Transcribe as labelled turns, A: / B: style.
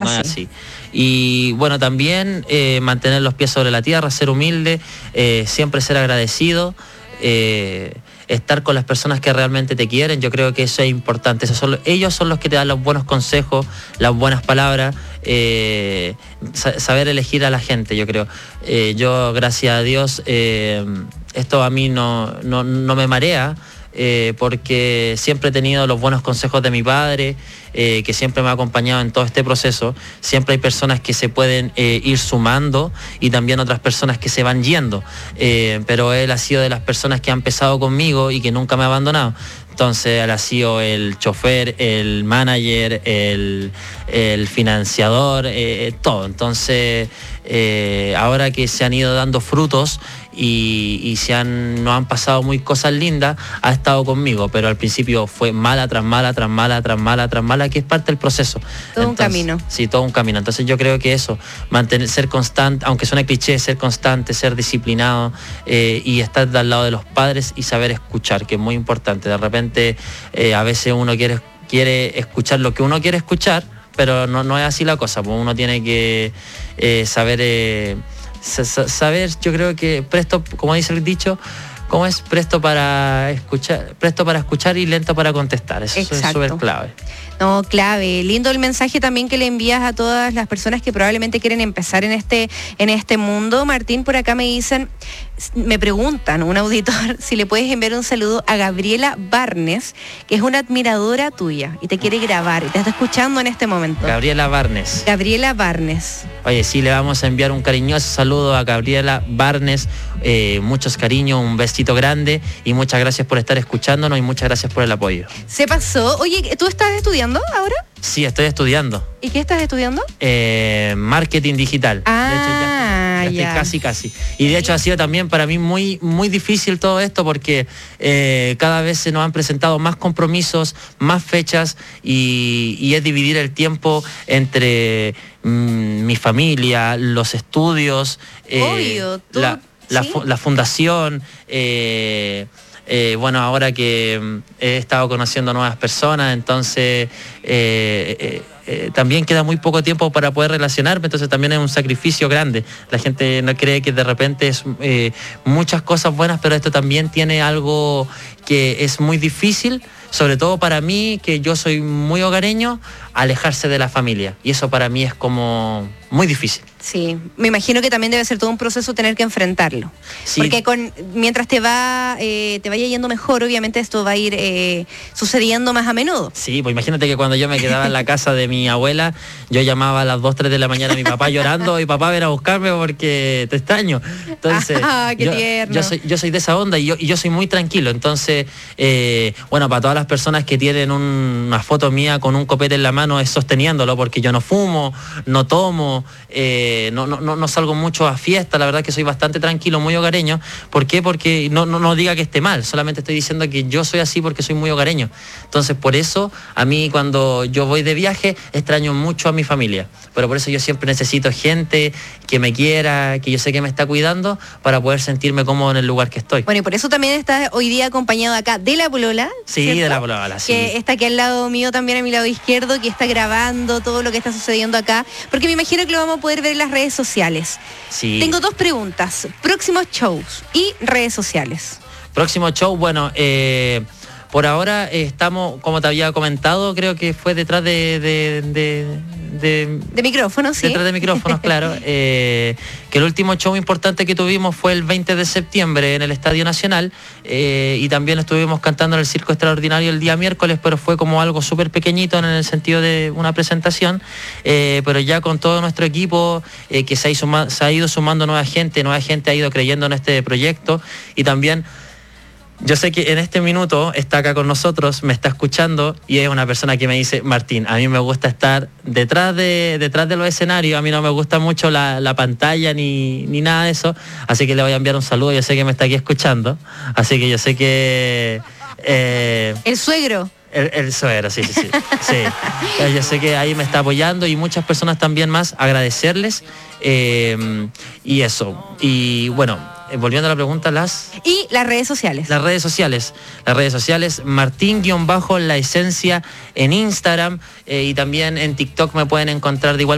A: no es así. Y bueno, también mantener los pies sobre la tierra, ser humilde, siempre ser agradecido, estar con las personas que realmente te quieren. Yo creo que eso es importante. Ellos son los que te dan los buenos consejos, las buenas palabras, saber elegir a la gente, yo creo. Yo, gracias a Dios, esto a mí no me marea, porque siempre he tenido los buenos consejos de mi padre, que siempre me ha acompañado en todo este proceso. Siempre hay personas que se pueden ir sumando y también otras personas que se van yendo, pero él ha sido de las personas que ha empezado conmigo y que nunca me ha abandonado. Entonces él ha sido el chofer, el manager, el financiador, todo. Entonces ahora que se han ido dando frutos y nos han pasado muy cosas lindas, ha estado conmigo, pero al principio fue mala tras mala, tras mala, tras mala, tras mala, que es parte del proceso.
B: Un camino.
A: Sí, todo un camino. Entonces yo creo que eso, ser constante, aunque suene cliché, ser constante, ser disciplinado, y estar al lado de los padres y saber escuchar, que es muy importante. De repente a veces uno quiere escuchar lo que uno quiere escuchar, pero no es así la cosa, pues uno tiene que saber, yo creo que presto, como dice el dicho, ¿cómo es? Presto para escuchar y lento para contestar. Eso es súper clave.
B: No, clave. Lindo el mensaje también que le envías a todas las personas que probablemente quieren empezar en este mundo. Martín, por acá me preguntan, un auditor, si le puedes enviar un saludo a Gabriela Barnes, que es una admiradora tuya y te quiere grabar y te está escuchando en este momento.
A: Gabriela Barnes. Oye, sí, le vamos a enviar un cariñoso saludo a Gabriela Barnes, muchos cariños, un besito grande y muchas gracias por estar escuchándonos y muchas gracias por el apoyo.
B: Se pasó. Oye, ¿tú estás estudiando ahora?
A: Sí, estoy estudiando.
B: ¿Y qué estás estudiando?
A: Marketing digital. De hecho, ya estoy casi. Y de hecho ha sido también para mí muy, muy difícil todo esto porque cada vez se nos han presentado más compromisos, más fechas y es dividir el tiempo entre mi familia, los estudios,
B: obvio,
A: la fundación. Bueno, ahora que he estado conociendo nuevas personas, entonces también queda muy poco tiempo para poder relacionarme, entonces también es un sacrificio grande. La gente no cree que de repente es muchas cosas buenas, pero esto también tiene algo que es muy difícil, sobre todo para mí, que yo soy muy hogareño, alejarse de la familia. Y eso para mí es como muy difícil.
B: Sí, me imagino que también debe ser todo un proceso tener que enfrentarlo. Sí. Porque mientras te vaya yendo mejor, obviamente esto va a ir sucediendo más a menudo.
A: Sí, pues imagínate que cuando yo me quedaba en la casa de mi abuela, yo llamaba a las 2, 3 de la mañana a mi papá llorando y papá ven a buscarme porque te extraño. Entonces,
B: qué tierno.
A: Yo soy de esa onda y yo soy muy tranquilo. Entonces, bueno, para todas las personas que tienen una foto mía con un copete en la mano es sosteniéndolo, porque yo no fumo, no tomo, no salgo mucho a fiesta. La verdad que soy bastante tranquilo, muy hogareño. ¿Por qué? Porque no diga que esté mal, solamente estoy diciendo que yo soy así porque soy muy hogareño. Entonces por eso a mí cuando yo voy de viaje extraño mucho a mi familia, pero por eso yo siempre necesito gente que me quiera, que yo sé que me está cuidando para poder sentirme cómodo en el lugar que estoy.
B: Bueno, y por eso también estás hoy día acompañado acá de la polola.
A: Sí, ¿cierto? De la polola, sí.
B: Que está aquí al lado mío, también a mi lado izquierdo, que está grabando todo lo que está sucediendo acá, porque me imagino que lo vamos a poder ver en las redes sociales.
A: Sí.
B: Tengo 2 preguntas: próximos shows y redes sociales.
A: Próximo show, bueno, por ahora estamos, como te había comentado, creo que fue detrás de
B: micrófonos, sí.
A: Detrás de micrófonos, claro. Que el último show importante que tuvimos fue el 20 de septiembre en el Estadio Nacional, y también estuvimos cantando en el Circo Extraordinario el día miércoles, pero fue como algo súper pequeñito en el sentido de una presentación, pero ya con todo nuestro equipo, que se ha ido sumando nueva gente ha ido creyendo en este proyecto, y también yo sé que en este minuto está acá con nosotros, me está escuchando y es una persona que me dice: Martín, a mí me gusta estar detrás de los escenarios, a mí no me gusta mucho la pantalla ni nada de eso, así que le voy a enviar un saludo. Yo sé que me está aquí escuchando, así que yo sé que...
B: el suegro.
A: El suegro, sí. Yo sé que ahí me está apoyando y muchas personas también más, agradecerles, y eso. Y bueno, volviendo a la pregunta,
B: y las redes sociales.
A: Las redes sociales, Martín_la esencia en Instagram, y también en TikTok me pueden encontrar de igual